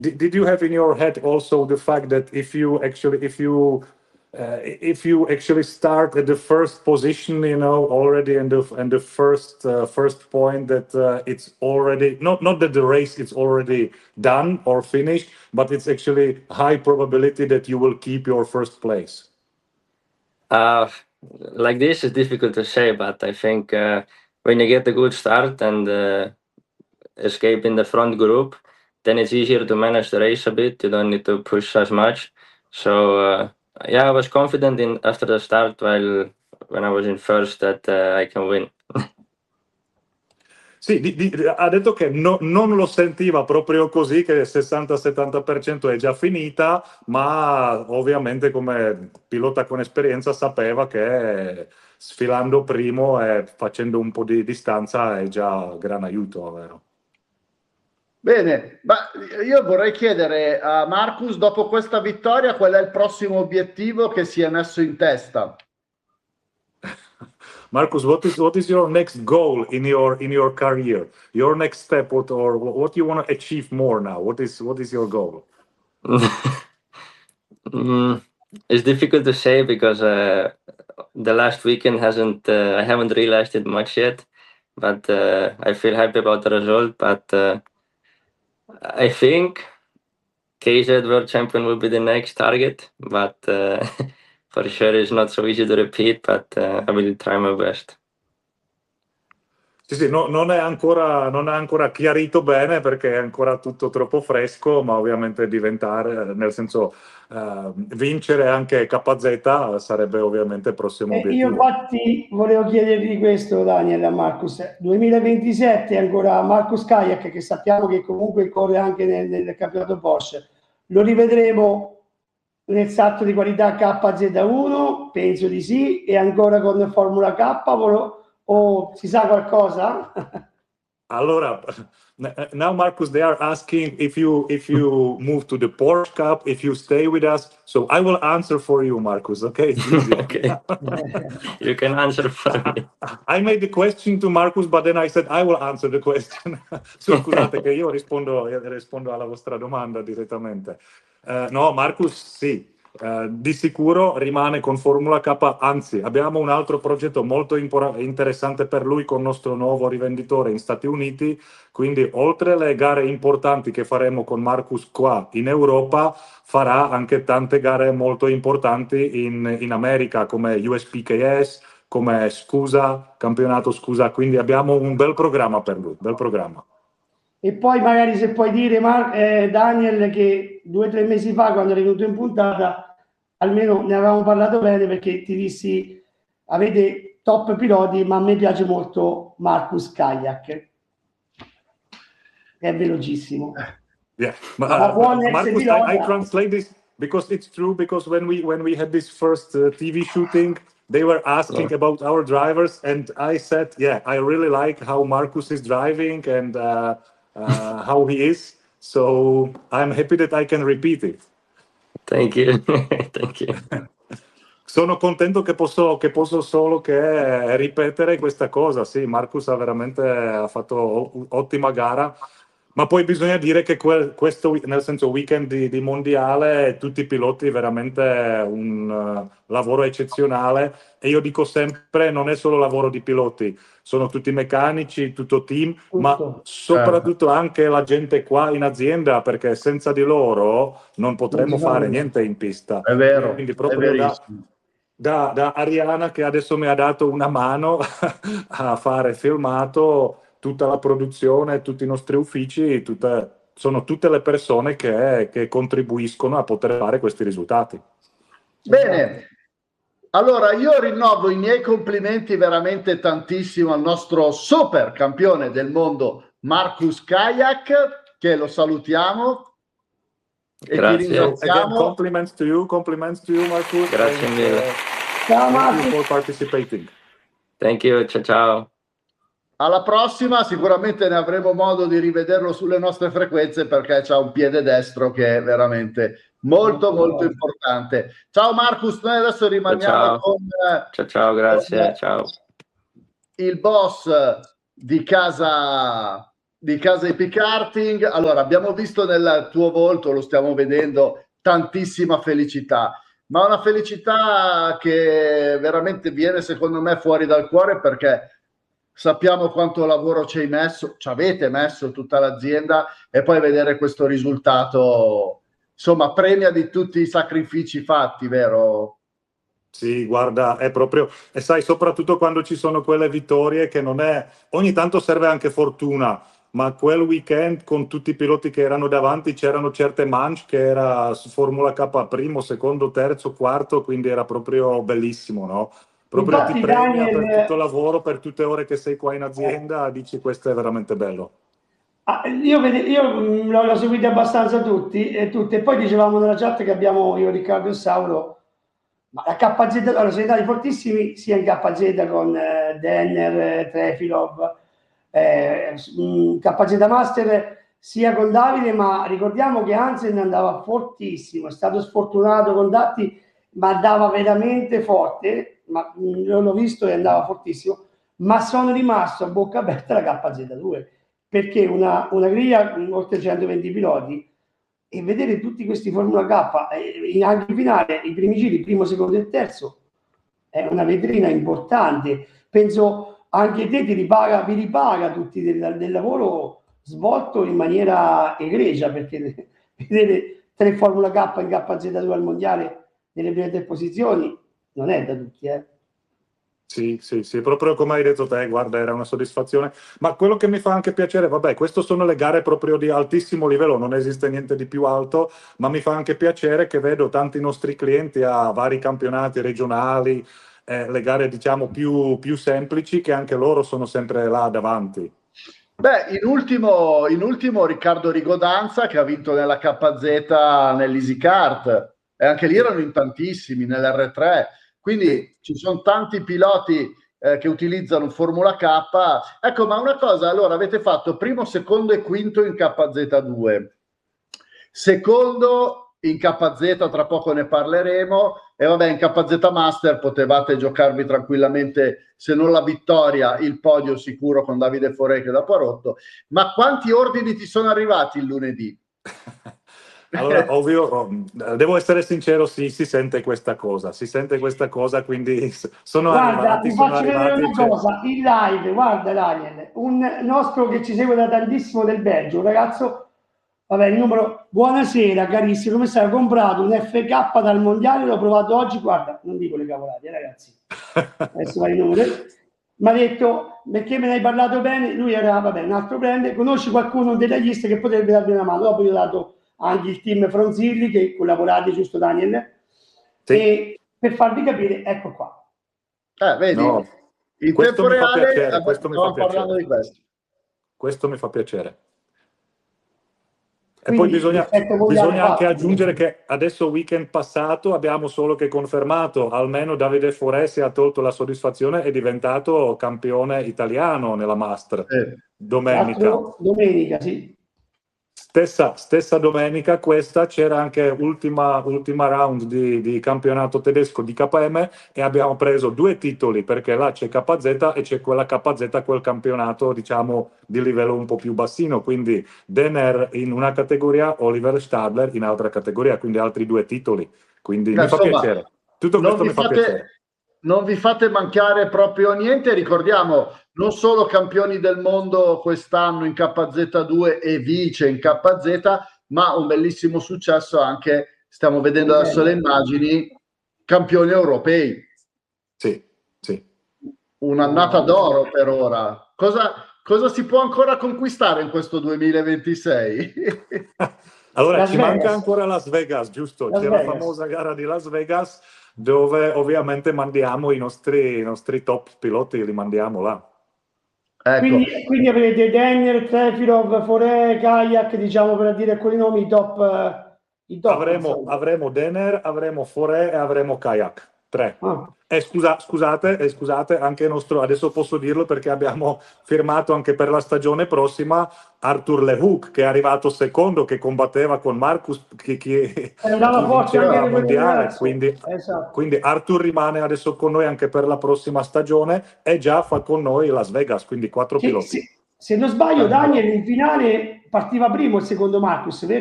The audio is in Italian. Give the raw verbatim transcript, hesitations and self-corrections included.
did, did you have in your head also the fact that if you actually if you uh, if you actually start at the first position, you know, already in the and the first uh, first point, that uh, it's already not not that the race is already done or finished, but it's actually high probability that you will keep your first place? Uh, like this is difficult to say, but I think uh, when you get a good start and uh, escape in the front group, then it's easier to manage the race a bit. You don't need to push as much. So uh, yeah, I was confident in after the start while when I was in first that uh, I can win. Sì, di, di, ha detto che no, non lo sentiva proprio così, che il sessanta settanta per cento è già finita, ma ovviamente come pilota con esperienza sapeva che sfilando primo e facendo un po' di distanza è già gran aiuto, vero? Bene, ma io vorrei chiedere a Marcus, dopo questa vittoria, qual è il prossimo obiettivo che si è messo in testa? Marcus, what is what is your next goal in your in your career? Your next step, what or what you want to achieve more now? What is what is your goal? mm, it's difficult to say because uh, the last weekend hasn't. Uh, I haven't realized it much yet, but uh, I feel happy about the result. But uh, I think K Z World Champion will be the next target, but uh, for sure it's not so easy to repeat. But uh, I will try my best. Sì, sì, no, non è ancora, non è ancora chiarito bene perché è ancora tutto troppo fresco, ma ovviamente diventare, nel senso, eh, vincere anche K Z sarebbe ovviamente il prossimo Eh, obiettivo. io infatti volevo chiedervi questo, Daniel, a Marcus. duemilaventisette ancora Marcus Kayak, che sappiamo che comunque corre anche nel, nel campionato Porsche. Lo rivedremo nel salto di qualità K Z uno? Penso di sì, e ancora con Formula K, o, o si sa qualcosa? Allora, now Marcus, they are asking if you if you move to the Porsche Cup, if you stay with us. So I will answer for you, Marcus. Okay, it's easy. Okay, you can answer for me. I made the question to Marcus, but then I said I will answer the question. So, scusate che io rispondo, rispondo alla vostra domanda direttamente. Uh, no, Marcus, sì. Uh, di sicuro rimane con Formula K, anzi abbiamo un altro progetto molto interessante per lui con il nostro nuovo rivenditore in Stati Uniti, quindi oltre alle gare importanti che faremo con Marcus qua in Europa, farà anche tante gare molto importanti in, in America come U S P K S, come Scusa, campionato Scusa, quindi abbiamo un bel programma per lui, bel programma. E poi magari se puoi dire, Mar- eh, Daniel, che due o tre mesi fa, quando eri venuto in puntata, almeno ne avevamo parlato bene, perché ti dissi, avete top piloti, ma a me piace molto Marcus Kayak. È velocissimo. Yeah, uh, uh, Marcus, I, I translate this because it's true, because when we when we had this first uh, T V shooting, they were asking yeah. about our drivers, and I said, yeah, I really like how Marcus is driving and uh, uh, how he is. So I'm happy that I can repeat it. Thank you. Thank you. Sono contento che posso, che posso solo che ripetere questa cosa. Sì, Marcus ha veramente ha fatto ottima gara, ma poi bisogna dire che quel, questo, nel senso, weekend di, di mondiale, tutti i piloti veramente un uh, lavoro eccezionale, e io dico sempre non è solo lavoro di piloti, sono tutti meccanici, tutto team, tutto. Ma soprattutto anche la gente qua in azienda, perché senza di loro non potremmo non fare niente in pista. È vero, quindi proprio è da, da, da Ariana, che adesso mi ha dato una mano a fare filmato, tutta la produzione, tutti i nostri uffici, tutte, sono tutte le persone che, che contribuiscono a poter fare questi risultati. Bene, allora io rinnovo i miei complimenti veramente tantissimo al nostro super campione del mondo Marcus Kayak, che lo salutiamo e Grazie. ti ringraziamo. Again, compliments to you, compliments to you, Marcus. Grazie and, mille. Uh, ciao, thank you for participating. Thank you, ciao ciao. Alla prossima, sicuramente ne avremo modo di rivederlo sulle nostre frequenze, perché c'ha un piede destro che è veramente molto molto importante. Ciao Marcus, noi adesso rimaniamo ciao. con ciao ciao, grazie, con ciao. Il boss di casa di Casa I P Karting. Allora, abbiamo visto nel tuo volto, lo stiamo vedendo, tantissima felicità, ma una felicità che veramente viene secondo me fuori dal cuore, perché sappiamo quanto lavoro ci hai messo, ci avete messo tutta l'azienda, e poi vedere questo risultato, insomma, premia di tutti i sacrifici fatti, vero? Sì, guarda, è proprio, e sai, soprattutto quando ci sono quelle vittorie che non è, ogni tanto serve anche fortuna, ma quel weekend con tutti i piloti che erano davanti c'erano certe manche che era su Formula K primo, secondo, terzo, quarto, quindi era proprio bellissimo, no? Proprio Infatti, ti premia Daniel, per tutto il lavoro, per tutte le ore che sei qua in azienda, dici questo è veramente bello. Ah, io, vede- io mh, l'ho, l'ho seguito abbastanza tutti e tutte, e poi dicevamo nella chat che abbiamo io, Riccardo e Sauro, ma la K Z, allora siamo stati fortissimi sia in K Z con eh, Denner, eh, Trefilov, eh, mh, K Z Master sia con Davide, ma ricordiamo che Hansen andava fortissimo, è stato sfortunato con Datti, ma andava veramente forte, ma mh, l'ho visto e andava fortissimo, ma sono rimasto a bocca aperta la K Z due, perché una, una griglia con oltre centoventi piloti, e vedere tutti questi Formula K, eh, anche in finale, i primi giri, primo, secondo e terzo, è una vetrina importante. Penso anche te ti ripaga, vi ripaga tutti del, del lavoro svolto in maniera egregia, perché vedere tre Formula K in K Z due al mondiale nelle prime tre posizioni non è da tutti, eh. Sì, sì, sì, proprio come hai detto te, guarda, era una soddisfazione. Ma quello che mi fa anche piacere, vabbè, queste sono le gare proprio di altissimo livello, non esiste niente di più alto, ma mi fa anche piacere che vedo tanti nostri clienti a vari campionati regionali, eh, le gare diciamo più, più semplici, che anche loro sono sempre là davanti. Beh, in ultimo, in ultimo Riccardo Rigodanza, che ha vinto nella K Z nell'Easy Kart, e anche lì erano in tantissimi nell'R tre, quindi Sì. ci sono tanti piloti eh, che utilizzano Formula K. Ecco, ma una cosa, allora avete fatto primo, secondo e quinto in K Z due, secondo in K Z, tra poco ne parleremo, e vabbè, in K Z Master potevate giocarvi tranquillamente, se non la vittoria, il podio sicuro con Davide Forè che da Parotto. Ma quanti ordini ti sono arrivati il lunedì? Allora, ovvio, devo essere sincero, sì, si sente questa cosa, si sente questa cosa, quindi sono Guarda, arrivati, ti sono faccio vedere arrivati. una Cioè... cosa, in live, guarda Daniel, un nostro che ci segue da tantissimo del Belgio, un ragazzo, vabbè, il numero, buonasera carissimo, come stai? Ho comprato un F K dal mondiale, l'ho provato oggi, guarda, non dico le cavolate, eh, ragazzi, adesso vai il numero, mi ha detto, perché me ne hai parlato bene, lui era, vabbè, un altro brand, conosci qualcuno, un dettaglista che potrebbe darmi una mano, dopo gli ho dato anche il team Fronzilli, che collaborate, giusto Daniel? Sì. E per farvi capire, ecco qua. Eh, vedi, no, in questo tempo mi fa reale piacere, questo mi fa stiamo parlando piacere. di questo. Questo mi fa piacere. E Quindi, poi bisogna, bisogna anche aggiungere che adesso weekend passato abbiamo solo che confermato, almeno Davide Forè si è tolto la soddisfazione, è diventato campione italiano nella Master. Eh. Domenica. Domenica, sì. Stessa, stessa domenica questa c'era anche ultima, ultima round di, di campionato tedesco di K M e abbiamo preso due titoli, perché là c'è K Z e c'è quella K Z, quel campionato diciamo di livello un po' più bassino, quindi Denner in una categoria, Oliver Stadler in altra categoria, quindi altri due titoli, quindi Beh, mi fa insomma, piacere, tutto questo mi fate, fa piacere. Non vi fate mancare proprio niente, ricordiamo non solo campioni del mondo quest'anno in K Z due e vice in K Z, ma un bellissimo successo anche, stiamo vedendo Okay. adesso le immagini, campioni europei. Sì, sì. Un'annata d'oro per ora. Cosa, cosa si può ancora conquistare in questo duemilaventisei? Allora, Las ci Vegas. manca ancora Las Vegas, giusto? Las C'è Vegas. la famosa gara di Las Vegas, dove ovviamente mandiamo i nostri, i nostri top piloti, li mandiamo là. Ecco. Quindi, quindi avrete Denner, Trefilov, Forè, Kayak, diciamo, per dire quei nomi, i top. eh, I top Avremo, avremo Denner, avremo Forè e avremo Kayak. Tre. Ah. Eh, scusa, scusate, eh, scusate, anche il nostro, adesso posso dirlo perché abbiamo firmato anche per la stagione prossima Arthur Lehouk, che è arrivato secondo, che combatteva con Marcus, chi, chi, chi vinceva il mondiale, quindi, esatto. quindi Arthur rimane adesso con noi anche per la prossima stagione e già fa con noi Las Vegas, quindi quattro Sì, piloti. sì. Se non sbaglio, Daniel in finale partiva primo il secondo Marcus, vero?